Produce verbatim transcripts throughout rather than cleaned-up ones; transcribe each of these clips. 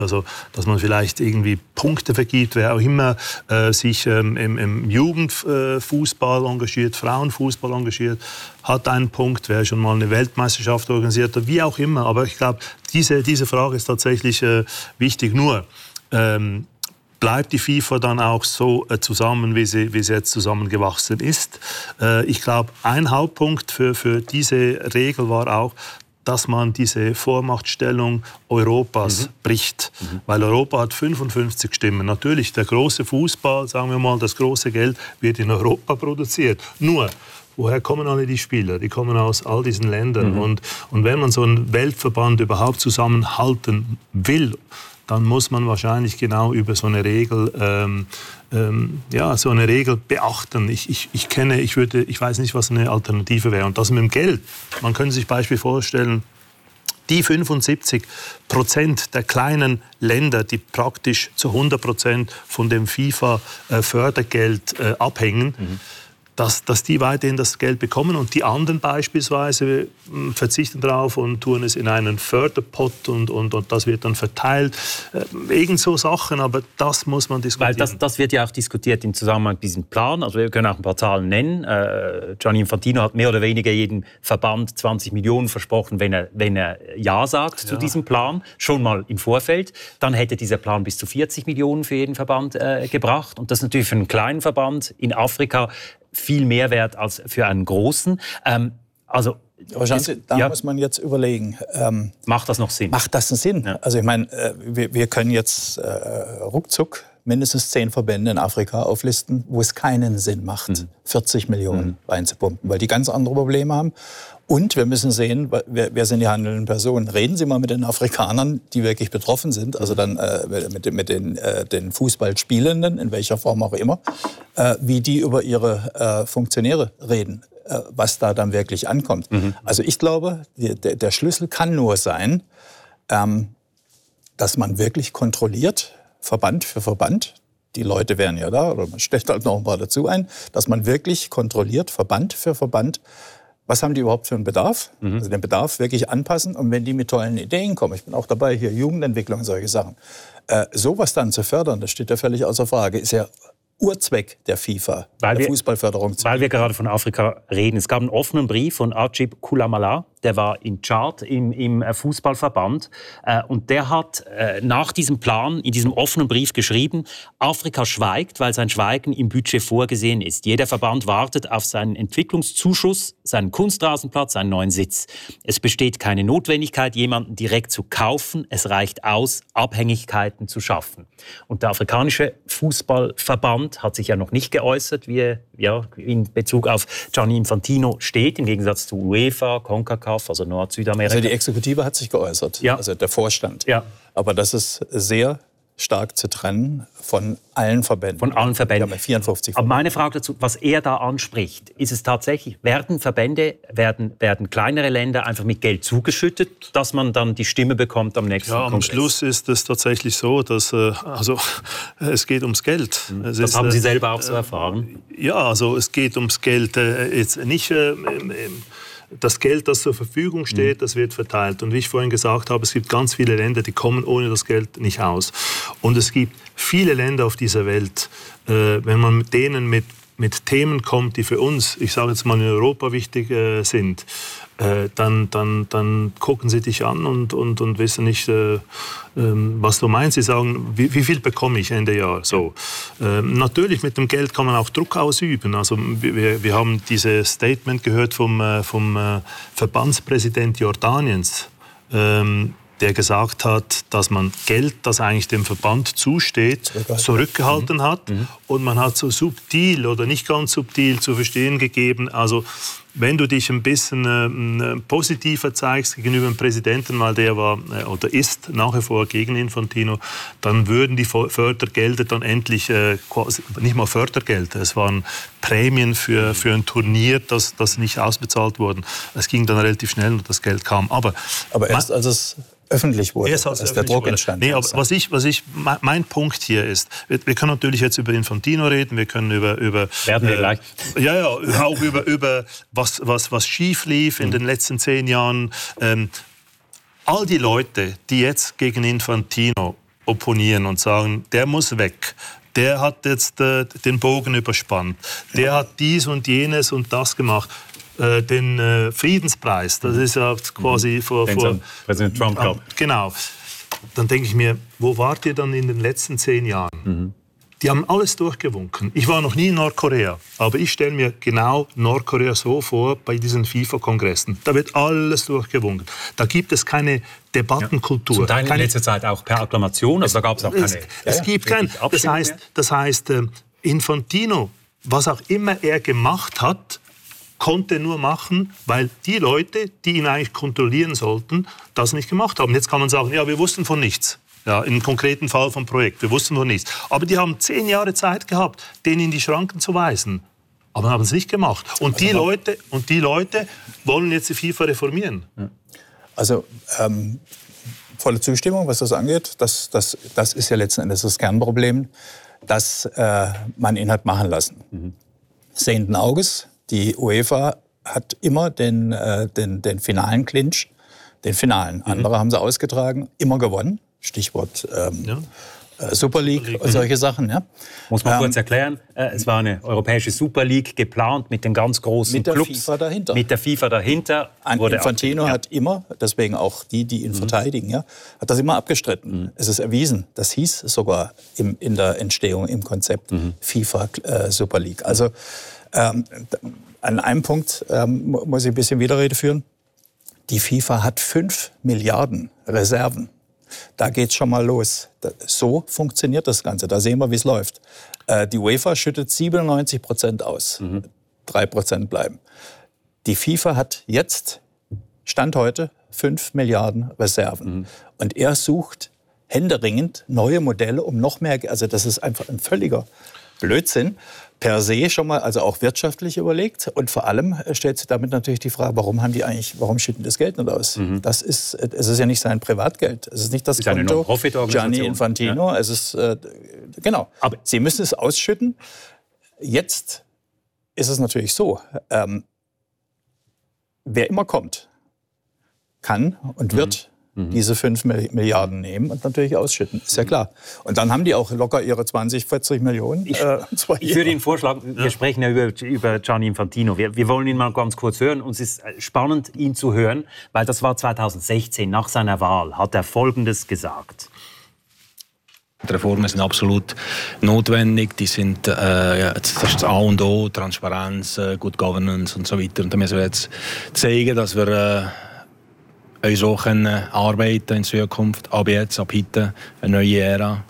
Also, dass man vielleicht irgendwie Punkte vergibt, wer auch immer äh, sich ähm, im, im Jugendfußball engagiert, Frauenfußball engagiert, hat einen Punkt, wer schon mal eine Weltmeisterschaft organisiert hat, wie auch immer. Aber ich glaube, diese, diese Frage ist tatsächlich äh, wichtig. Nur, ähm, bleibt die FIFA dann auch so äh, zusammen, wie sie, wie sie jetzt zusammengewachsen ist? Äh, ich glaube, ein Hauptpunkt für, für diese Regel war auch, dass man diese Vormachtstellung Europas mhm. bricht. Mhm. Weil Europa hat fünfundfünfzig Stimmen. Natürlich, der große Fußball, sagen wir mal, das große Geld wird in Europa produziert. Nur, woher kommen alle die Spieler? Die kommen aus all diesen Ländern. Mhm. Und, und wenn man so einen Weltverband überhaupt zusammenhalten will, dann muss man wahrscheinlich genau über so eine Regel, ähm, ähm, ja, so eine Regel beachten. Ich, ich, ich kenne, ich würde, ich weiß nicht, was eine Alternative wäre. Und das mit dem Geld. Man könnte sich beispielsweise vorstellen, die fünfundsiebzig Prozent der kleinen Länder, die praktisch zu hundert Prozent von dem FIFA-Fördergeld äh, abhängen, mhm. Dass, dass die weiterhin das Geld bekommen und die anderen beispielsweise mh, verzichten darauf und tun es in einen Förderpott und, und, und das wird dann verteilt. Äh, irgend so Sachen, aber das muss man diskutieren. Weil das, das wird ja auch diskutiert im Zusammenhang mit diesem Plan. Also wir können auch ein paar Zahlen nennen. Äh, Gianni Infantino hat mehr oder weniger jedem Verband zwanzig Millionen versprochen, wenn er, wenn er Ja sagt ja. zu diesem Plan, schon mal im Vorfeld. Dann hätte dieser Plan bis zu vierzig Millionen für jeden Verband äh, gebracht. Und das ist natürlich für einen kleinen Verband in Afrika viel mehr wert als für einen großen. Ähm, also, Aber schauen Sie, da ja. muss man jetzt überlegen. Ähm, macht das noch Sinn? Macht das einen Sinn? Ja. Also ich meine, äh, wir, wir können jetzt äh, ruckzuck mindestens zehn Verbände in Afrika auflisten, wo es keinen Sinn macht, mhm. vierzig Millionen mhm. reinzupumpen, weil die ganz andere Probleme haben. Und wir müssen sehen, wer, wer sind die handelnden Personen. Reden Sie mal mit den Afrikanern, die wirklich betroffen sind, also dann äh, mit, mit den, äh, den Fußballspielenden, in welcher Form auch immer, äh, wie die über ihre äh, Funktionäre reden, äh, was da dann wirklich ankommt. Mhm. Also ich glaube, die, der, der Schlüssel kann nur sein, ähm, dass man wirklich kontrolliert, Verband für Verband, die Leute wären ja da, oder man stellt halt noch ein paar dazu ein, dass man wirklich kontrolliert, Verband für Verband, was haben die überhaupt für einen Bedarf? Mhm. Also den Bedarf wirklich anpassen. Und wenn die mit tollen Ideen kommen, ich bin auch dabei, hier Jugendentwicklung und solche Sachen, äh, sowas dann zu fördern, das steht ja völlig außer Frage, ist ja Urzweck der FIFA, weil der wir, Fußballförderung. Weil wir gerade von Afrika reden. Es gab einen offenen Brief von Ajib Koulamala, der war in Tschad im, im Fußballverband. Äh, und der hat äh, nach diesem Plan in diesem offenen Brief geschrieben, Afrika schweigt, weil sein Schweigen im Budget vorgesehen ist. Jeder Verband wartet auf seinen Entwicklungszuschuss, seinen Kunstrasenplatz, seinen neuen Sitz. Es besteht keine Notwendigkeit, jemanden direkt zu kaufen. Es reicht aus, Abhängigkeiten zu schaffen. Und der afrikanische Fußballverband hat sich ja noch nicht geäußert, wie er ja, in Bezug auf Gianni Infantino steht, im Gegensatz zu UEFA, CONCACAF, also Nord-Südamerika. Also die Exekutive hat sich geäußert, ja. also der Vorstand. Ja. Aber das ist sehr stark zu trennen von allen Verbänden. Von allen Verbänden. Ja, vierundfünfzig Aber Verbände. meine Frage dazu, was er da anspricht, ist es tatsächlich, werden Verbände, werden, werden kleinere Länder einfach mit Geld zugeschüttet, dass man dann die Stimme bekommt am nächsten Ja, am Kongress? Schluss ist es tatsächlich so, dass äh, also, es geht ums Geld. Es das ist, haben Sie äh, selber auch so erfahren? Ja, also es geht ums Geld. Äh, jetzt nicht äh, das Geld, das zur Verfügung steht, das wird verteilt. Und wie ich vorhin gesagt habe, es gibt ganz viele Länder, die kommen ohne das Geld nicht aus. Und es gibt viele Länder auf dieser Welt, äh, wenn man mit denen mit, mit Themen kommt, die für uns, ich sage jetzt mal in Europa wichtig äh, sind, äh, dann, dann, dann gucken sie dich an und, und, und wissen nicht, äh, äh, was du meinst. Sie sagen, wie, wie viel bekomme ich Ende Jahr? So. Äh, natürlich, mit dem Geld kann man auch Druck ausüben. Also, wir, wir haben dieses Statement gehört vom, äh, vom äh, Verbandspräsident Jordaniens, ähm, der gesagt hat, dass man Geld, das eigentlich dem Verband zusteht, zurückgehalten mhm. hat. Mhm. Und man hat so subtil oder nicht ganz subtil zu verstehen gegeben, also wenn du dich ein bisschen äh, positiver zeigst gegenüber dem Präsidenten, weil der war äh, oder ist nach wie vor gegen Infantino, dann würden die Fördergelder dann endlich, äh, quasi, nicht mal Fördergelder, es waren Prämien für, für ein Turnier, das, das nicht ausbezahlt wurden. Es ging dann relativ schnell und das Geld kam. Aber, aber erst als es öffentlich wurde, als, als der Druck entstand. Nee, aber was ich, was ich, mein Punkt hier ist, wir, wir können natürlich jetzt über Infantino reden, wir können über, über werden wir gleich. Äh, ja, ja, auch über, über was, was, was schief lief in mhm. den letzten zehn Jahren. Ähm, all die Leute, die jetzt gegen Infantino opponieren und sagen, der muss weg. Der hat jetzt äh, den Bogen überspannt. Der hat dies und jenes und das gemacht. Äh, den äh, Friedenspreis, das ist ja quasi mhm. vor... vor Präsident Trump gab. Äh, genau. Dann denke ich mir, wo wart ihr dann in den letzten zehn Jahren? Mhm. Die haben alles durchgewunken. Ich war noch nie in Nordkorea, aber ich stelle mir genau Nordkorea so vor bei diesen FIFA-Kongressen. Da wird alles durchgewunken. Da gibt es keine Debattenkultur. Ja. Zum Teil keine, in letzter Zeit auch per Akklamation, also da gab es auch keine... Es, es ja, gibt kein, das heißt, das heißt, Infantino, was auch immer er gemacht hat, konnte nur machen, weil die Leute, die ihn eigentlich kontrollieren sollten, das nicht gemacht haben. Jetzt kann man sagen, ja, wir wussten von nichts. Ja, im konkreten Fall vom Projekt. Wir wussten noch nichts. Aber die haben zehn Jahre Zeit gehabt, den in die Schranken zu weisen. Aber haben es nicht gemacht. Und die, also, Leute, und die Leute wollen jetzt die FIFA reformieren. Also ähm, volle Zustimmung, was das angeht. Das, das, das ist ja letzten Endes das Kernproblem, dass äh, man ihn hat machen lassen. Mhm. Sehenden Auges. Die UEFA hat immer den, äh, den, den finalen Clinch, den finalen. Mhm. Andere haben sie ausgetragen, immer gewonnen. Stichwort ähm, ja. äh, Super League, Super League und solche Sachen. Ja. Muss man ähm, kurz erklären, äh, es war eine europäische Super League geplant mit den ganz großen mit der Clubs. FIFA dahinter. Mit der FIFA dahinter. Wurde Infantino hat immer, deswegen auch die, die ihn mhm. verteidigen, ja, hat das immer abgestritten. Mhm. Es ist erwiesen, das hieß sogar im, in der Entstehung, im Konzept mhm. FIFA äh, Super League. Also ähm, an einem Punkt ähm, muss ich ein bisschen Widerrede führen. Die FIFA hat fünf Milliarden Reserven. Da geht's schon mal los. So funktioniert das Ganze. Da sehen wir, wie es läuft. Die UEFA schüttet siebenundneunzig Prozent aus. Mhm. drei Prozent bleiben. Die FIFA hat jetzt, Stand heute, fünf Milliarden Reserven. Mhm. Und er sucht händeringend neue Modelle, um noch mehr... Also das ist einfach ein völliger Blödsinn. Per se schon mal, also auch wirtschaftlich überlegt. Und vor allem stellt sich damit natürlich die Frage, warum haben die eigentlich, warum schütten das Geld nicht aus? Mhm. Das ist, es ist ja nicht sein Privatgeld. Es ist nicht das, das Konto Gianni Infantino. Ja. Es ist, äh, genau. Aber sie müssen es ausschütten. Jetzt ist es natürlich so, ähm, wer immer kommt, kann und wird mhm. diese fünf Milliarden nehmen und natürlich ausschütten. Ist ja klar. Und dann haben die auch locker ihre zwanzig, vierzig Millionen. Ich, äh, ich würde Ihnen vorschlagen, wir ja. sprechen ja über, über Gianni Infantino. Wir, wir wollen ihn mal ganz kurz hören. Uns ist spannend, ihn zu hören, weil das war zweitausendsechzehn, nach seiner Wahl, hat er Folgendes gesagt. Die Reformen sind absolut notwendig. Die sind, äh, ja, das ist das A und O, Transparenz, äh, Good Governance und so weiter. Und da müssen wir jetzt zeigen, dass wir äh, auch so können arbeiten in Zukunft, ab jetzt, ab heute, eine neue Ära.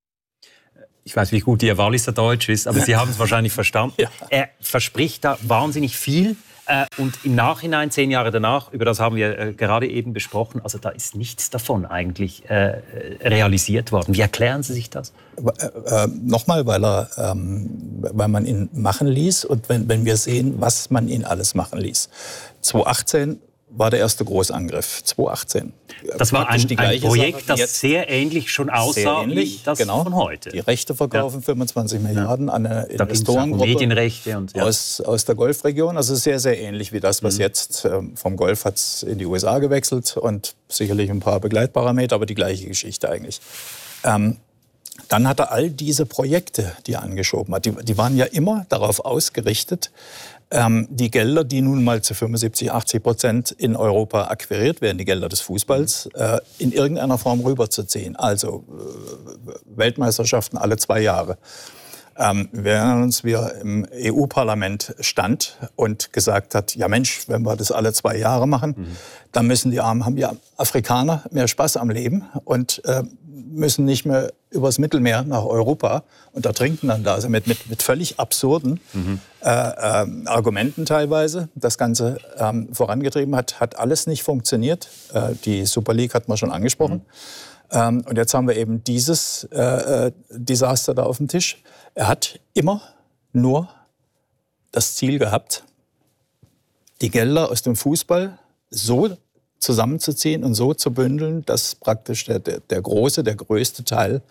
Ich weiß, wie gut Ihr Walliser Deutsch ist, aber Sie haben es wahrscheinlich verstanden. Ja. Er verspricht da wahnsinnig viel. Äh, und im Nachhinein, zehn Jahre danach, über das haben wir äh, gerade eben besprochen, also da ist nichts davon eigentlich äh, realisiert worden. Wie erklären Sie sich das? Äh, äh, Nochmal, weil, er, ähm, weil man ihn machen ließ und wenn, wenn wir sehen, was man ihn alles machen ließ. zweitausendachtzehn war der erste Großangriff, zweitausendachtzehn. Das war ein, ein Projekt, Sache, das sehr ähnlich schon aussah ähnlich, wie das genau. von heute. Die Rechte verkaufen ja. fünfundzwanzig Milliarden ja. an eine Investorengruppe Medienrechte und, ja. aus, aus der Golfregion. Also sehr, sehr ähnlich wie das, was mhm. jetzt ähm, vom Golf hat es in die U S A gewechselt und sicherlich ein paar Begleitparameter, aber die gleiche Geschichte eigentlich. Ähm, Dann hat er all diese Projekte, die er angeschoben hat, die, die waren ja immer darauf ausgerichtet, ähm, die Gelder, die nun mal zu fünfundsiebzig, achtzig Prozent in Europa akquiriert werden, die Gelder des Fußballs, äh, in irgendeiner Form rüberzuziehen. Also äh, Weltmeisterschaften alle zwei Jahre. Ähm, wir erinnern uns, wie er im E U-Parlament stand und gesagt hat, ja Mensch, wenn wir das alle zwei Jahre machen, mhm. dann müssen die Armen, haben ja Afrikaner mehr Spaß am Leben und äh, müssen nicht mehr übers Mittelmeer nach Europa und ertrinken dann da. Also mit, mit, mit völlig absurden mhm. äh, äh, Argumenten teilweise das Ganze ähm, vorangetrieben hat, hat alles nicht funktioniert. Äh, die Super League hat man schon angesprochen. Mhm. Ähm, und jetzt haben wir eben dieses äh, Desaster da auf dem Tisch. Er hat immer nur das Ziel gehabt, die Gelder aus dem Fußball so zusammenzuziehen und so zu bündeln, dass praktisch der, der, der große, der größte Teil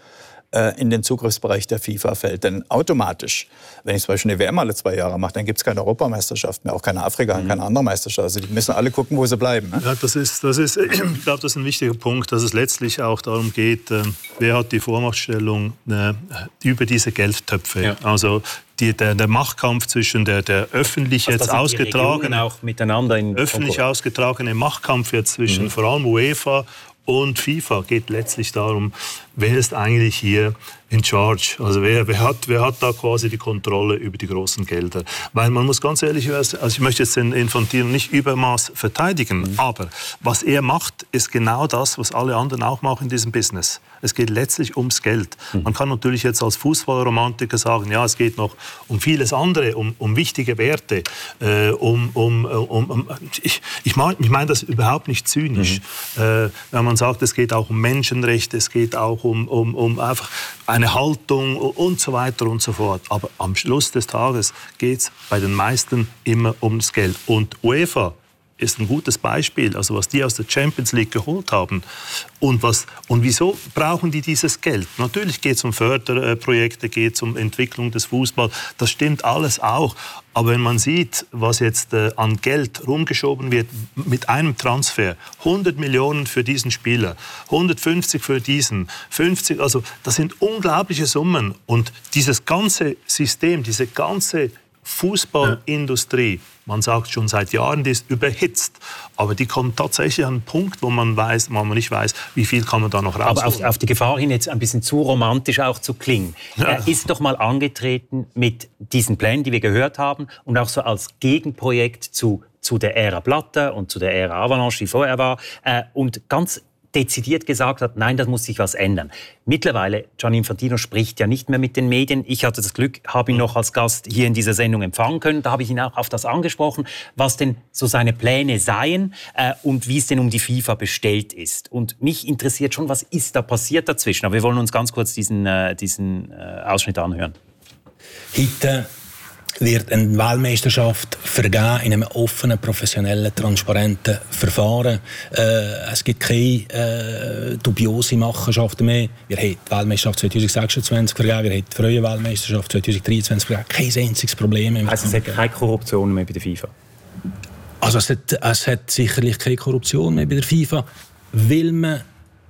äh, in den Zugriffsbereich der FIFA fällt. Denn automatisch, wenn ich zum Beispiel eine W M alle zwei Jahre mache, dann gibt es keine Europameisterschaft mehr, auch keine Afrika und mhm. keine andere Meisterschaft. Also die müssen alle gucken, wo sie bleiben. Ne? Ja, das ist, das ist, ich glaube, das ist ein wichtiger Punkt, dass es letztlich auch darum geht, äh, wer hat die Vormachtstellung äh, über diese Geldtöpfe. Ja. Also Die, der, der Machtkampf zwischen der, der öffentlich also jetzt ausgetragene, auch miteinander in öffentlich Konkurrenz. ausgetragene Machtkampf jetzt zwischen mhm. vor allem UEFA und FIFA geht letztlich darum, wer ist eigentlich hier in charge? Also wer, wer, hat, wer hat da quasi die Kontrolle über die großen Gelder? Weil man muss ganz ehrlich sagen, also ich möchte jetzt den Infantino nicht übermaß verteidigen, mhm. aber was er macht, ist genau das, was alle anderen auch machen in diesem Business. Es geht letztlich ums Geld. Mhm. Man kann natürlich jetzt als Fußballromantiker sagen, ja, es geht noch um vieles andere, um, um wichtige Werte, äh, um, um, um, um ich, ich meine ich mein das überhaupt nicht zynisch. Mhm. Äh, wenn man sagt, es geht auch um Menschenrechte, es geht auch um, um, um einfach eine Haltung und so weiter und so fort. Aber am Schluss des Tages geht es bei den meisten immer ums Geld. Und UEFA ist ein gutes Beispiel, also was die aus der Champions League geholt haben. Und, was, und wieso brauchen die dieses Geld? Natürlich geht es um Förderprojekte, geht es um Entwicklung des Fußballs, das stimmt alles auch. Aber wenn man sieht, was jetzt äh, an Geld rumgeschoben wird mit einem Transfer, hundert Millionen für diesen Spieler, hundertfünfzig für diesen, fünfzig, also das sind unglaubliche Summen. Und dieses ganze System, diese ganze Fußballindustrie, man sagt schon seit Jahren, die ist überhitzt. Aber die kommt tatsächlich an einen Punkt, wo man weiß, wo man nicht weiß, wie viel kann man da noch rausholen. Aber auf, auf die Gefahr hin, jetzt ein bisschen zu romantisch auch zu klingen. Ja. Er ist doch mal angetreten mit diesen Plänen, die wir gehört haben, und auch so als Gegenprojekt zu, zu der Ära Blatter und zu der Ära Avalanche, die vorher war. Äh, und ganz dezidiert gesagt hat, nein, da muss sich was ändern. Mittlerweile, Gianni Infantino spricht ja nicht mehr mit den Medien. Ich hatte das Glück, habe ihn noch als Gast hier in dieser Sendung empfangen können. Da habe ich ihn auch auf das angesprochen, was denn so seine Pläne seien äh, und wie es denn um die FIFA bestellt ist. Und mich interessiert schon, was ist da passiert dazwischen. Aber wir wollen uns ganz kurz diesen, äh, diesen äh, Ausschnitt anhören. Heute wird eine Weltmeisterschaft vergeben in einem offenen, professionellen, transparenten Verfahren. Äh, es gibt keine äh, dubiose Machenschaften mehr. Wir haben die Weltmeisterschaft zwanzig sechsundzwanzig vergeben, wir haben die freie Weltmeisterschaft zwanzig dreiundzwanzig vergeben. Kein einziges Problem mehr. Also es hat keine Korruption mehr bei der FIFA? Also es hat, es hat sicherlich keine Korruption mehr bei der FIFA, weil man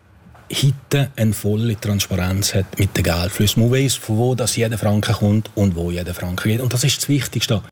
heute eine volle Transparenz hat mit den Geldflüssen. Man weiss, von wo das jeder Franken kommt und wo jeder Franken geht. Und das ist das Wichtigste.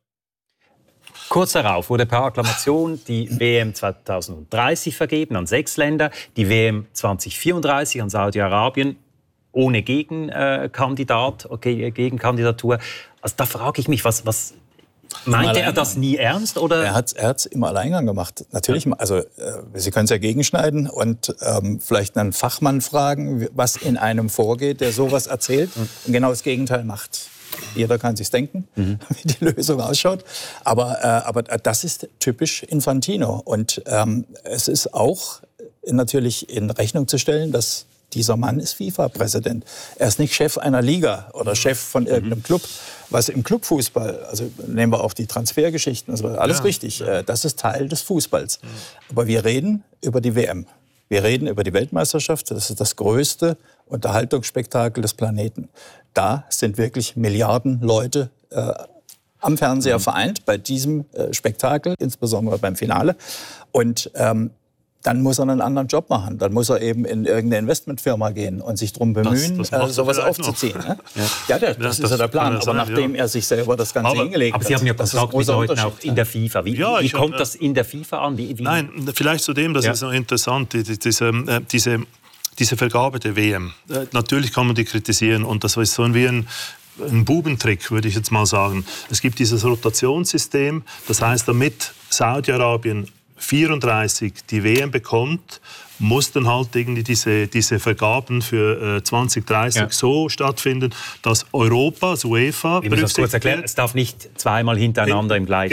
Kurz darauf wurde per Akklamation die W M zwanzig dreißig vergeben an sechs Länder, die W M zwanzig vierunddreißig an Saudi-Arabien ohne Gegenkandidat, okay, Gegenkandidatur. Also da frage ich mich, was... was meinte er das nie ernst? Oder? Er hat es im Alleingang gemacht. Natürlich, also äh, Sie können es ja gegenschneiden und ähm, vielleicht einen Fachmann fragen, was in einem vorgeht, der sowas erzählt mhm. und genau das Gegenteil macht. Jeder kann sich denken, mhm. wie die Lösung ausschaut. Aber, äh, aber das ist typisch Infantino. Und ähm, es ist auch natürlich in Rechnung zu stellen, dass dieser Mann ist FIFA-Präsident. Er ist nicht Chef einer Liga oder Chef von irgendeinem Club. Was im Clubfußball, also nehmen wir auch die Transfergeschichten, also alles ja, richtig, ja. Das ist Teil des Fußballs. Ja. Aber wir reden über die W M. Wir reden über die Weltmeisterschaft, das ist das größte Unterhaltungsspektakel des Planeten. Da sind wirklich Milliarden Leute äh, am Fernseher mhm. vereint bei diesem äh, Spektakel, insbesondere beim Finale. Und ähm, dann muss er einen anderen Job machen. Dann muss er eben in irgendeine Investmentfirma gehen und sich darum bemühen, das, das äh, sowas aufzuziehen. Ne? Ja, ja das, das, das ist ja der Plan. Aber sein, nachdem ja. er sich selber das Ganze aber, hingelegt hat. Aber Sie haben ja Kontakt mit Leuten auch in der FIFA. Wie, ja, wie kommt hab, das in der FIFA an? Wie, wie? Nein, vielleicht zu dem, das ja. ist noch interessant, die, die, diese, äh, diese, diese Vergabe der W M. Äh, natürlich kann man die kritisieren und das ist so wie ein ein Bubentrick, würde ich jetzt mal sagen. Es gibt dieses Rotationssystem, das heißt, damit Saudi-Arabien vierunddreißig die W M bekommt, mussten halt irgendwie diese, diese Vergaben für äh, zwanzig dreißig ja. so stattfinden, dass Europa, also UEFA... Ich muss das kurz erklären, es darf nicht zweimal hinterennder im gleichen... Genau,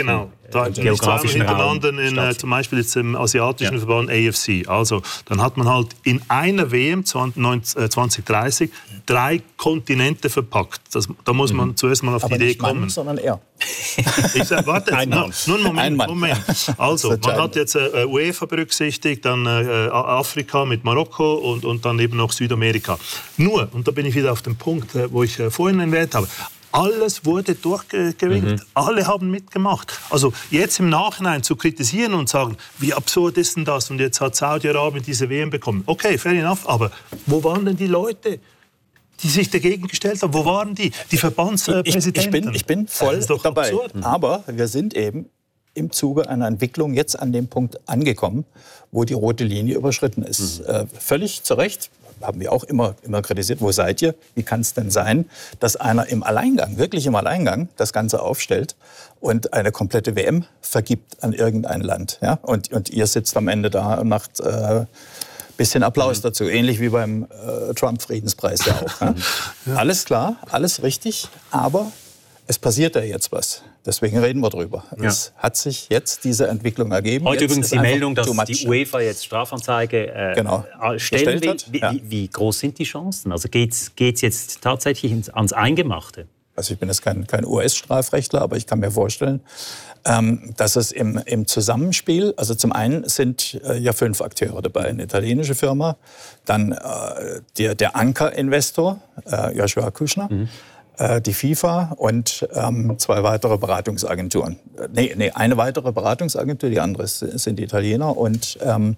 drei, geografischen Raum in, äh, zum Beispiel jetzt im asiatischen ja. Verband A F C. Also dann hat man halt in einer W M zwanzig dreißig drei Kontinente verpackt. Das, da muss man mhm. zuerst mal auf Aber die Idee nicht kommen. Mann, sondern er. Ich sag, warte, ein nur, nur einen Moment, ein Moment. Also, man hat jetzt äh, UEFA berücksichtigt, dann äh, Afrika mit Marokko und, und dann eben noch Südamerika. Nur, und da bin ich wieder auf dem Punkt, äh, wo ich äh, vorhin erwähnt habe, alles wurde durchgewinkt. Mhm. Alle haben mitgemacht. Also jetzt im Nachhinein zu kritisieren und sagen, wie absurd ist denn das? Und jetzt hat Saudi-Arabien diese W M bekommen. Okay, fair enough, aber wo waren denn die Leute, die sich dagegen gestellt haben? Wo waren die? Die Verbandspräsidenten? Ich, ich, bin, ich bin voll dabei. Absurd. Aber wir sind eben im Zuge einer Entwicklung jetzt an dem Punkt angekommen, wo die rote Linie überschritten ist. Mhm. Äh, völlig zu Recht. Haben wir auch immer, immer kritisiert. Wo seid ihr? Wie kann es denn sein, dass einer im Alleingang, wirklich im Alleingang, das Ganze aufstellt und eine komplette W M vergibt an irgendein Land? Ja? Und, und ihr sitzt am Ende da und macht äh, bisschen Applaus mhm. dazu. Ähnlich wie beim äh, Trump-Friedenspreis ja auch. Ja? Ja. Alles klar, alles richtig, aber es passiert ja jetzt was. Deswegen reden wir drüber. Ja. Es hat sich jetzt diese Entwicklung ergeben. Heute jetzt übrigens die Meldung, dass die UEFA jetzt Strafanzeige äh, genau. stellen will. Wie, ja. wie, wie groß sind die Chancen? Also geht es jetzt tatsächlich ins, ans Eingemachte? Also ich bin jetzt kein, kein U S-Strafrechtler, aber ich kann mir vorstellen, ähm, dass es im, im Zusammenspiel, also zum einen sind äh, ja fünf Akteure dabei, eine italienische Firma, dann äh, der, der Anker-Investor, äh, Joshua Kushner, mhm. die FIFA und ähm, zwei weitere Beratungsagenturen. Nee, nee, eine weitere Beratungsagentur, die andere sind die Italiener und ähm,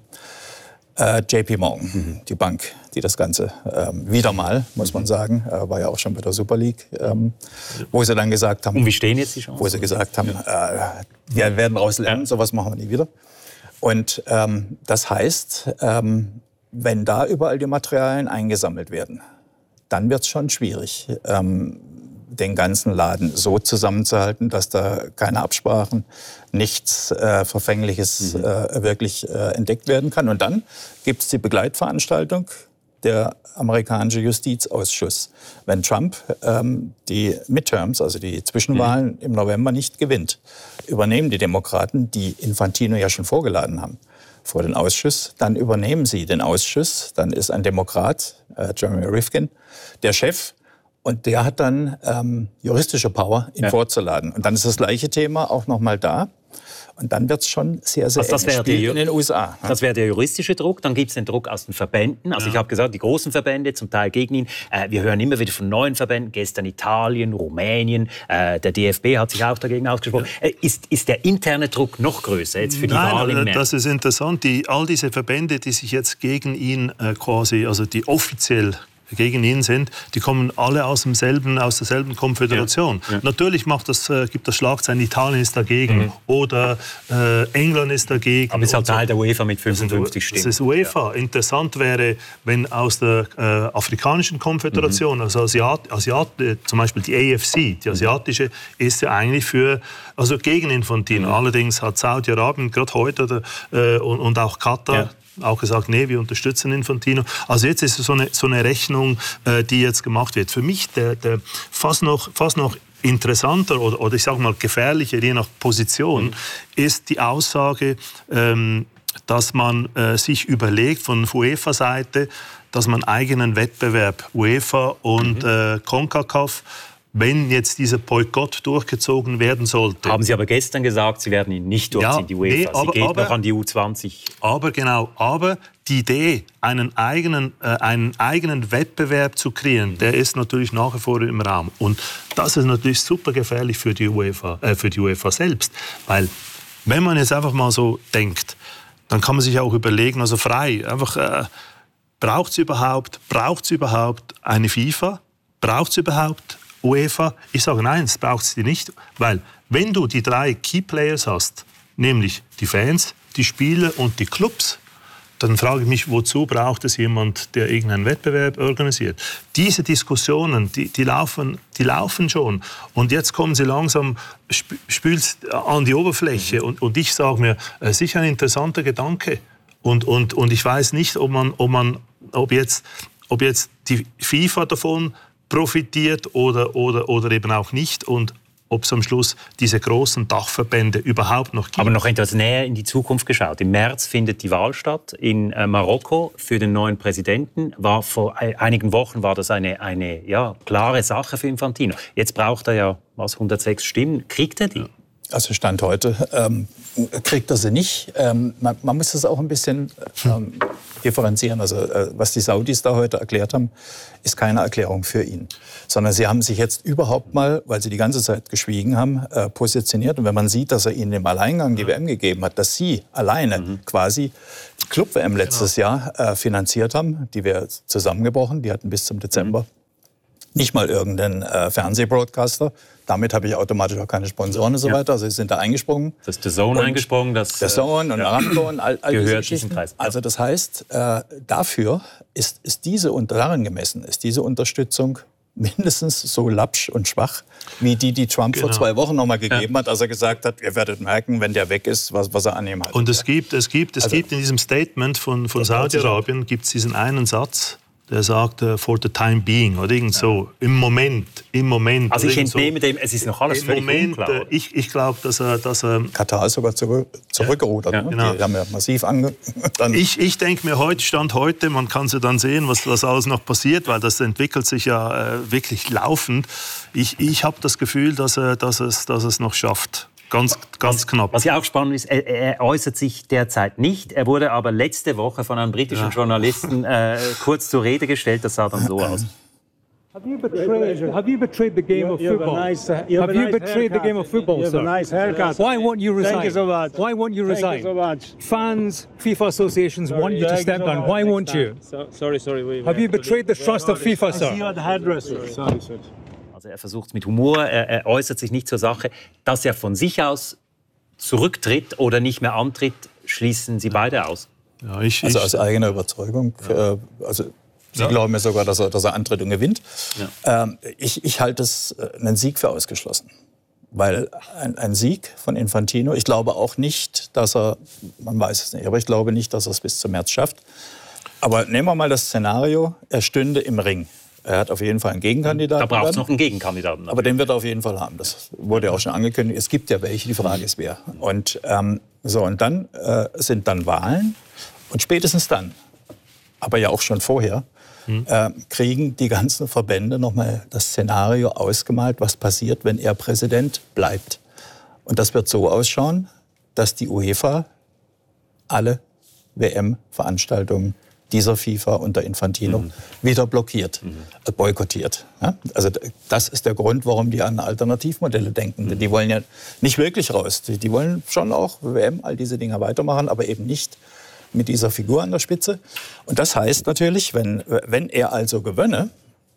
äh, J P Morgan, mhm. die Bank, die das Ganze ähm, wieder mal, muss man sagen, äh, war ja auch schon bei der Super League, ähm, wo sie dann gesagt haben... Und wie stehen jetzt die Chancen? Wo sie gesagt haben, äh, wir werden daraus lernen, sowas machen wir nie wieder. Und ähm, das heißt, ähm, wenn da überall die Materialien eingesammelt werden, dann wird es schon schwierig, ähm, den ganzen Laden so zusammenzuhalten, dass da keine Absprachen, nichts äh, Verfängliches mhm. äh, wirklich äh, entdeckt werden kann. Und dann gibt es die Begleitveranstaltung, der amerikanische Justizausschuss. Wenn Trump ähm, die Midterms, also die Zwischenwahlen mhm. im November nicht gewinnt, übernehmen die Demokraten, die Infantino ja schon vorgeladen haben, vor den Ausschuss, dann übernehmen sie den Ausschuss, dann ist ein Demokrat, äh, Jeremy Rifkin, der Chef, und der hat dann ähm, juristische Power, ihn ja. vorzuladen. Und dann ist das gleiche Thema auch noch mal da. Und dann wird es schon sehr, sehr also eng in den U S A. Das wäre der juristische Druck. Dann gibt es den Druck aus den Verbänden. Also ja. ich habe gesagt, die großen Verbände, zum Teil gegen ihn. Äh, wir hören immer wieder von neuen Verbänden. Gestern Italien, Rumänien. Äh, der D F B hat sich auch dagegen ausgesprochen. Ja. Äh, ist, ist der interne Druck noch größer jetzt für die Nein, Wahl im März? Das ist interessant. Die, all diese Verbände, die sich jetzt gegen ihn äh, quasi, also die offiziell gegen ihn sind, die kommen alle aus demselben, aus derselben Konföderation. Ja, ja. Natürlich macht das, äh, gibt das Schlagzeilen, Italien ist dagegen mhm. oder äh, England ist dagegen. Aber es ist halt Teil der UEFA mit fünfundfünfzig Stimmen. Das ist UEFA. Ja. Interessant wäre, wenn aus der äh, afrikanischen Konföderation, mhm. also Asiat, Asiat, äh, zum Beispiel die A F C, die asiatische, ist ja eigentlich für, also gegen Infantino. Mhm. Allerdings hat Saudi-Arabien gerade heute oder, äh, und, und auch Katar ja. auch gesagt, nee, wir unterstützen Infantino. Also jetzt ist es so eine, so eine Rechnung, äh, die jetzt gemacht wird. Für mich der, der fast noch, fast noch interessanter oder, oder ich sage mal gefährlicher, je nach Position, mhm. ist die Aussage, ähm, dass man äh, sich überlegt von UEFA-Seite, dass man eigenen Wettbewerb UEFA und mhm. äh, CONCACAF, wenn jetzt dieser Boykott durchgezogen werden sollte. Haben Sie aber gestern gesagt, Sie werden ihn nicht durchziehen, ja, die UEFA. Nee, aber, Sie geht aber, noch an die U zwanzig. Aber genau, aber die Idee, einen eigenen, äh, einen eigenen Wettbewerb zu kreieren, der ist natürlich nach wie vor im Raum. Und das ist natürlich super gefährlich für die UEFA, äh, für die UEFA selbst. Weil, wenn man jetzt einfach mal so denkt, dann kann man sich auch überlegen, also frei, einfach, äh, braucht es überhaupt, braucht's überhaupt eine FIFA? Braucht es überhaupt UEFA? Ich sage nein, es braucht es nicht, weil wenn du die drei Key Players hast, nämlich die Fans, die Spieler und die Clubs, dann frage ich mich, wozu braucht es jemand, der irgendeinen Wettbewerb organisiert? Diese Diskussionen, die, die, laufen, die laufen schon. Und jetzt kommen sie langsam, spült an die Oberfläche. Und, und ich sage mir, es ist sicher ein interessanter Gedanke. Und, und, und ich weiß nicht, ob, man, ob, man, ob, jetzt, ob jetzt die FIFA davon profitiert oder, oder, oder eben auch nicht. Und ob es am Schluss diese großen Dachverbände überhaupt noch gibt. Aber noch etwas näher in die Zukunft geschaut. Im März findet die Wahl statt in äh, Marokko für den neuen Präsidenten. War vor einigen Wochen war das eine, eine ja, klare Sache für Infantino. Jetzt braucht er ja was, hundertsechs Stimmen. Kriegt er die? Ja. Also Stand heute ähm, kriegt er sie nicht. Ähm, man, man muss das auch ein bisschen ähm, differenzieren. Also äh, was die Saudis da heute erklärt haben, ist keine Erklärung für ihn. Sondern sie haben sich jetzt überhaupt mal, weil sie die ganze Zeit geschwiegen haben, äh, positioniert. Und wenn man sieht, dass er ihnen im Alleingang die W M gegeben hat, dass sie alleine mhm. quasi die Club-W M letztes genau. Jahr äh, finanziert haben, die wäre zusammengebrochen, die hatten bis zum Dezember mhm. nicht mal irgendeinen äh, Fernsehbroadcaster. Damit habe ich automatisch auch keine Sponsoren und so weiter. Also sie sind da eingesprungen. Das ist der Zone eingesprungen. Das, der Zone und ja. Aramco und all, all gehört diese Geschichten. Kreis. Also das heißt, äh, dafür ist, ist diese, darin gemessen, ist diese Unterstützung mindestens so lapsch und schwach, wie die, die Trump genau. vor zwei Wochen noch mal gegeben ja. hat, als er gesagt hat, ihr werdet merken, wenn der weg ist, was, was er an ihm hat. Und es gibt, es gibt, es also, gibt in diesem Statement von, von Saudi-Arabien gibt's diesen einen Satz, der sagt, uh, for the time being, oder irgend so, ja. im Moment, im Moment. Also ich entnehme so, dem, es ist noch alles völlig Moment, unklar. Ich, ich glaube, dass er... Dass er Katar ist sogar zurück, zurückgerudert. Ja, ne? genau. Die haben ja massiv ange... ich ich denke mir, heute Stand heute, man kann ja dann sehen, was, was alles noch passiert, weil das entwickelt sich ja äh, wirklich laufend. Ich, ich habe das Gefühl, dass er, dass, es, dass es noch schafft. Ganz, ganz knapp. Was ja auch spannend ist, er, er äußert sich derzeit nicht. Er wurde aber letzte Woche von einem britischen ja. Journalisten äh, kurz zur Rede gestellt. Das sah dann so aus. Have you betrayed, have you betrayed the game of football? Have, nice, have you, have you nice betrayed haircut. the game of football, sir? Nice haircut. Why won't you resign? Thank you so much. Why won't you resign? Thank you so much. Fans, FIFA associations sorry, want you to step down. Why won't you? So, sorry, sorry. We, have you betrayed the trust of FIFA, sir? I see you at the hairdresser. Sorry, sorry. Also er versucht es mit Humor, er, er äußert sich nicht zur Sache. Dass er von sich aus zurücktritt oder nicht mehr antritt, schließen Sie beide aus. Ja, ich, also aus eigener Überzeugung. Ja. Also Sie ja. glauben mir sogar, dass er, dass er antritt und gewinnt. Ja. Ähm, ich, ich halte es einen Sieg für ausgeschlossen. Weil ein, ein Sieg von Infantino, ich glaube auch nicht, dass er, man weiß es nicht, aber ich glaube nicht, dass er es bis zum März schafft. Aber nehmen wir mal das Szenario, er stünde im Ring. Er hat auf jeden Fall einen Gegenkandidaten. Da braucht es noch einen Gegenkandidaten. Aber den wird er auf jeden Fall haben. Das wurde ja auch schon angekündigt. Es gibt ja welche, die Frage ist wer. Und, ähm, so, und dann äh, sind dann Wahlen. Und spätestens dann, aber ja auch schon vorher, hm. äh, kriegen die ganzen Verbände noch mal das Szenario ausgemalt, was passiert, wenn er Präsident bleibt. Und das wird so ausschauen, dass die UEFA alle W M-Veranstaltungen dieser FIFA unter Infantino mhm. wieder blockiert, mhm. äh, boykottiert. Ja? Also das ist der Grund, warum die an Alternativmodelle denken. Mhm. Die wollen ja nicht wirklich raus. Die, die wollen schon auch W M, all diese Dinge weitermachen, aber eben nicht mit dieser Figur an der Spitze. Und das heißt natürlich, wenn, wenn er also gewönne,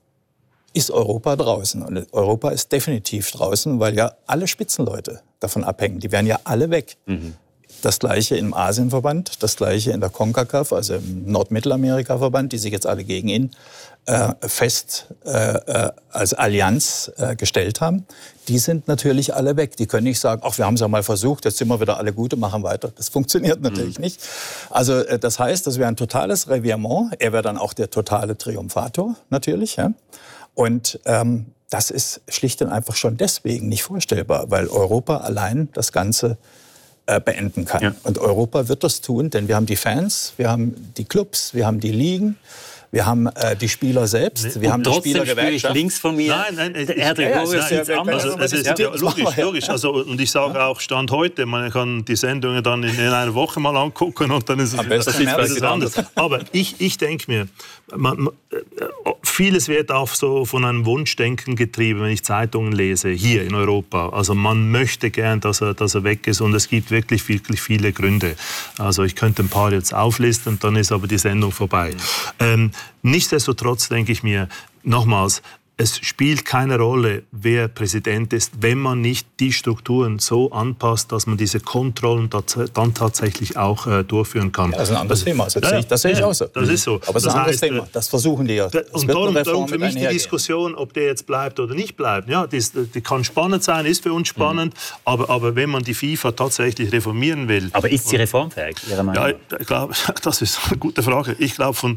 ist Europa draußen. Und Europa ist definitiv draußen, weil ja alle Spitzenleute davon abhängen. Die wären ja alle weg. Mhm. Das Gleiche im Asienverband, das Gleiche in der CONCACAF, also im Nordmittelamerika-Verband, die sich jetzt alle gegen ihn äh, fest äh, als Allianz äh, gestellt haben. Die sind natürlich alle weg. Die können nicht sagen, ach, wir haben es ja mal versucht, jetzt sind wir wieder alle Gute, machen weiter. Das funktioniert natürlich mhm. nicht. Also äh, das heißt, das wäre ein totales Revirement. Er wäre dann auch der totale Triumphator natürlich. Ja? Und ähm, das ist schlicht und einfach schon deswegen nicht vorstellbar, weil Europa allein das Ganze beenden kann. Ja. Und Europa wird das tun, denn wir haben die Fans, wir haben die Clubs, wir haben die Ligen, wir haben äh, die Spieler selbst, nee. wir und haben die Spielergewerkschaft. Links von mir. Nein, nein, der Herr Gregorius sieht es anders. Also, es ist ja, logisch, logisch. Also, und ich sage auch Stand heute, man kann die Sendungen dann in, in einer Woche mal angucken und dann ist es, das ist es anders. Aber ich, ich denke mir, man, vieles wird auch so von einem Wunschdenken getrieben, wenn ich Zeitungen lese, hier in Europa. Also man möchte gern, dass er, dass er weg ist und es gibt wirklich, wirklich viele Gründe. Also ich könnte ein paar jetzt auflisten, dann ist aber die Sendung vorbei. Ähm, nichtsdestotrotz denke ich mir, nochmals, es spielt keine Rolle, wer Präsident ist, wenn man nicht die Strukturen so anpasst, dass man diese Kontrollen dann tatsächlich auch äh, durchführen kann. Ja, das ist ein anderes das, Thema. Das, ja, ich, das sehe ich ja, auch so. Das ist so. Aber es ist ein anderes heißt, Thema. Das versuchen die ja. Das und darum, darum für mich die Diskussion, ob der jetzt bleibt oder nicht bleibt, ja, die, die kann spannend sein, ist für uns spannend, mhm. aber, aber wenn man die FIFA tatsächlich reformieren will... Aber ist sie reformfähig, Ihrer Meinung nach? Ja, ich glaube, das ist eine gute Frage. Ich glaube, von,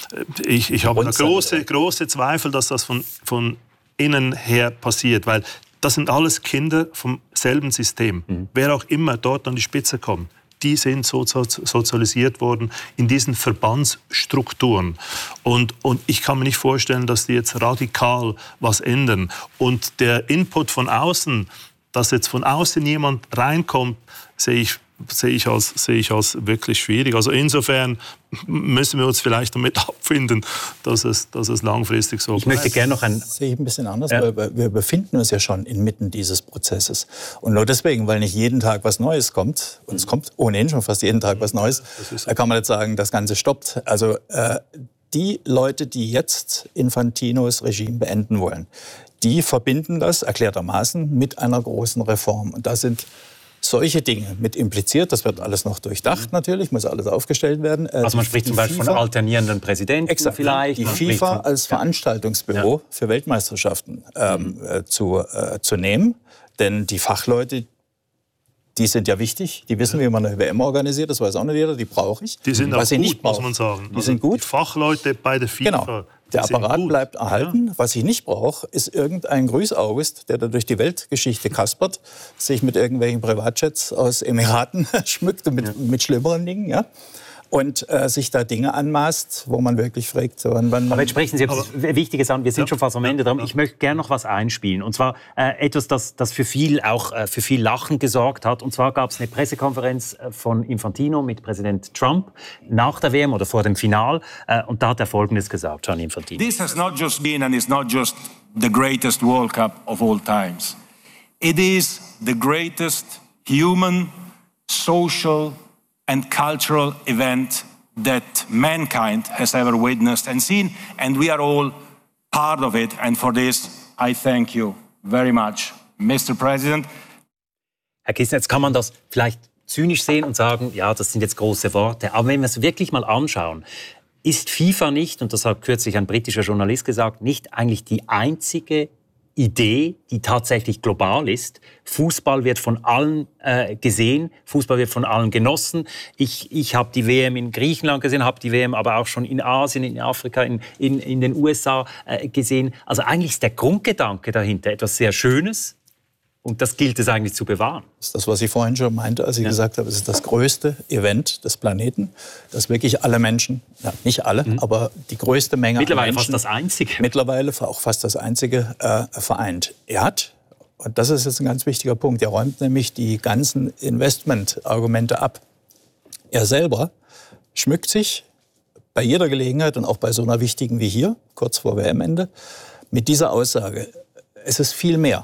ich, ich habe große, große Zweifel, dass das von, von innen her passiert, weil das sind alles Kinder vom selben System. Mhm. Wer auch immer dort an die Spitze kommt, die sind sozialisiert worden in diesen Verbandsstrukturen. Und, und ich kann mir nicht vorstellen, dass die jetzt radikal was ändern. Und der Input von außen, dass jetzt von außen jemand reinkommt, sehe ich sehe ich als sehe ich als wirklich schwierig. Also insofern müssen wir uns vielleicht damit abfinden, dass es, dass es langfristig so bleibt. Ich möchte gerne noch ein... Das sehe ich ein bisschen anders, ja. weil wir befinden uns ja schon inmitten dieses Prozesses. Und nur deswegen, weil nicht jeden Tag was Neues kommt, und es kommt ohnehin schon fast jeden Tag was Neues, da kann man nicht sagen, das Ganze stoppt. Also äh, die Leute, die jetzt Infantinos Regime beenden wollen, die verbinden das erklärtermaßen mit einer großen Reform. Und da sind solche Dinge mit impliziert, das wird alles noch durchdacht natürlich, muss alles aufgestellt werden. Also man spricht zum Beispiel FIFA, von alternierenden Präsidenten exakt, vielleicht. Die man FIFA von, als Veranstaltungsbüro ja. für Weltmeisterschaften ähm, mhm. äh, zu, äh, zu nehmen. Denn die Fachleute, die sind ja wichtig, die wissen, wie man eine W M organisiert, das weiß auch nicht jeder, die brauche ich. Die sind Was auch ich gut, nicht brauche. muss man sagen. Die also sind gut. Die Fachleute bei der FIFA. Genau. Der Apparat bleibt erhalten. Ja. Was ich nicht brauche, ist irgendein Grüß-August, der da durch die Weltgeschichte kaspert, sich mit irgendwelchen Privatjets aus Emiraten schmückt und mit, ja. mit schlimmeren Dingen, ja. Und äh, sich da Dinge anmaßt, wo man wirklich fragt. Wann, wann Aber jetzt sprechen Sie etwas Wichtiges an. Wir sind ja. schon fast am Ende dran. Ich möchte gerne noch was einspielen. Und zwar äh, etwas, das, das für viel auch äh, für viel Lachen gesorgt hat. Und zwar gab es eine Pressekonferenz von Infantino mit Präsident Trump nach der W M oder vor dem Final. Äh, und da hat er Folgendes gesagt, Gianni Infantino. This has not just been and is not just the greatest World Cup of all times. It is the greatest human, social and cultural event that mankind has ever witnessed and seen, and we are all part of it. And for this, I thank you very much, Mister President. Herr Kissner, jetzt kann man das vielleicht zynisch sehen und sagen, ja, das sind jetzt große Worte. Aber wenn wir es wirklich mal anschauen, ist FIFA nicht, und das hat kürzlich ein britischer Journalist gesagt, nicht eigentlich die einzige Idee, die tatsächlich global ist. Fußball wird von allen äh, gesehen, Fußball wird von allen genossen. Ich, ich habe die W M in Griechenland gesehen, habe die W M aber auch schon in Asien, in Afrika, in, in, in den U S A äh, gesehen. Also eigentlich ist der Grundgedanke dahinter etwas sehr Schönes. Und das gilt es eigentlich zu bewahren. Das ist das, was ich vorhin schon meinte, als ich ja. gesagt habe, es ist das größte Event des Planeten, das wirklich alle Menschen, ja, nicht alle, mhm. aber die größte Menge mittlerweile an Menschen, fast das einzige. Mittlerweile auch fast das einzige äh, vereint. Er hat, und das ist jetzt ein ganz wichtiger Punkt, er räumt nämlich die ganzen Investmentargumente ab. Er selber schmückt sich bei jeder Gelegenheit und auch bei so einer wichtigen wie hier, kurz vor W M-Ende, mit dieser Aussage, es ist viel mehr.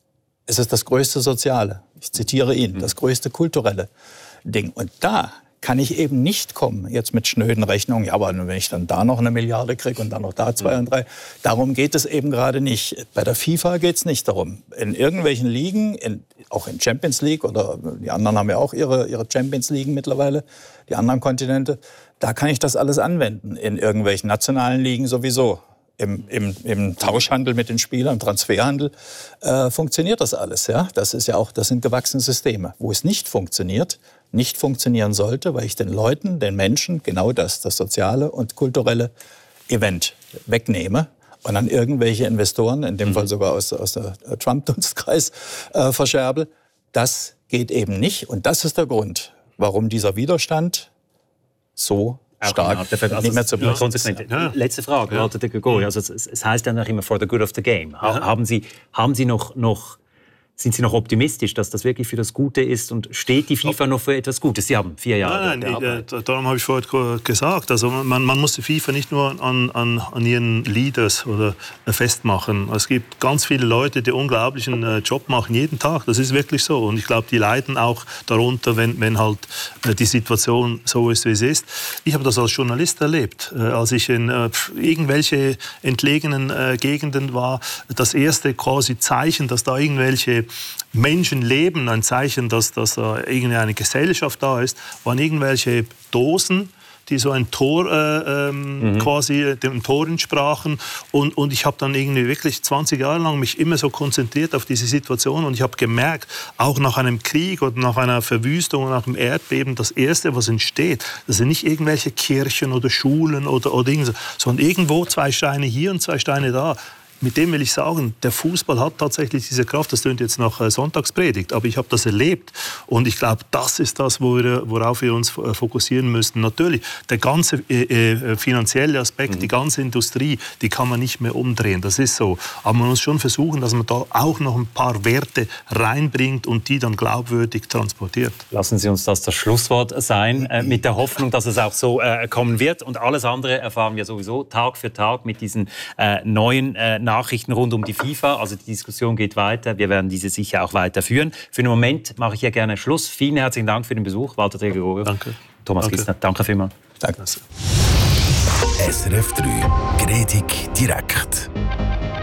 Es ist das größte Soziale, ich zitiere ihn, das größte kulturelle Ding. Und da kann ich eben nicht kommen, jetzt mit schnöden Rechnungen, ja, aber wenn ich dann da noch eine Milliarde kriege und dann noch da zwei und drei, darum geht es eben gerade nicht. Bei der FIFA geht es nicht darum. In irgendwelchen Ligen, in, auch in Champions League, oder die anderen haben ja auch ihre, ihre Champions League mittlerweile, die anderen Kontinente, da kann ich das alles anwenden. In irgendwelchen nationalen Ligen sowieso. Im, im, im Tauschhandel mit den Spielern, im Transferhandel, äh, funktioniert das alles. Ja? Das ist ja auch, das sind gewachsene Systeme. Wo es nicht funktioniert, nicht funktionieren sollte, weil ich den Leuten, den Menschen genau das, das soziale und kulturelle Event wegnehme und an irgendwelche Investoren, in dem mhm. Fall sogar aus, aus der Trump-Dunstkreis, äh, verscherbe. Das geht eben nicht. Und das ist der Grund, warum dieser Widerstand so stark, also nicht mehr zu ja. konsequent. Ja. Letzte Frage, ja. also es, es heißt ja noch immer for the good of the game. Ha, ja. Haben Sie, haben Sie noch, noch, sind Sie noch optimistisch, dass das wirklich für das Gute ist und steht die FIFA noch für etwas Gutes? Sie haben vier Jahre. Nein, nein, ich, darum habe ich vorhin gesagt. Also man, man muss die FIFA nicht nur an, an, an ihren Leaders oder festmachen. Es gibt ganz viele Leute, die unglaublichen Job machen jeden Tag. Das ist wirklich so. Und ich glaube, die leiden auch darunter, wenn, wenn halt die Situation so ist, wie sie ist. Ich habe das als Journalist erlebt, als ich in äh, irgendwelche entlegenen äh, Gegenden war. Das erste quasi Zeichen, dass da irgendwelche Menschen leben, ein Zeichen, dass, dass uh, irgendeine Gesellschaft da ist, waren irgendwelche Dosen, die so ein Tor äh, ähm, mhm. quasi dem Tor entsprachen. Und, und ich habe dann irgendwie wirklich zwanzig Jahre lang mich immer so konzentriert auf diese Situation. Und ich habe gemerkt, auch nach einem Krieg oder nach einer Verwüstung oder nach einem Erdbeben, das Erste, was entsteht, das sind nicht irgendwelche Kirchen oder Schulen oder, oder irgendwas, sondern irgendwo zwei Steine hier und zwei Steine da. mit dem will ich sagen, der Fußball hat tatsächlich diese Kraft. Das klingt jetzt nach Sonntagspredigt, aber ich habe das erlebt. Und ich glaube, das ist das, worauf wir uns fokussieren müssen. Natürlich, der ganze äh, finanzielle Aspekt, mhm. die ganze Industrie, die kann man nicht mehr umdrehen. Das ist so. Aber man muss schon versuchen, dass man da auch noch ein paar Werte reinbringt und die dann glaubwürdig transportiert. Lassen Sie uns das das Schlusswort sein, äh, mit der Hoffnung, dass es auch so äh, kommen wird. Und alles andere erfahren wir sowieso Tag für Tag mit diesen äh, neuen äh, Nachrichten rund um die FIFA. Also die Diskussion geht weiter. Wir werden diese sicher auch weiterführen. Für den Moment mache ich hier gerne Schluss. Vielen herzlichen Dank für den Besuch, Walter Träger-Gregoriou. Danke. Thomas Danke. Kistner, danke vielmals. Danke. S R F drei Gredig direkt.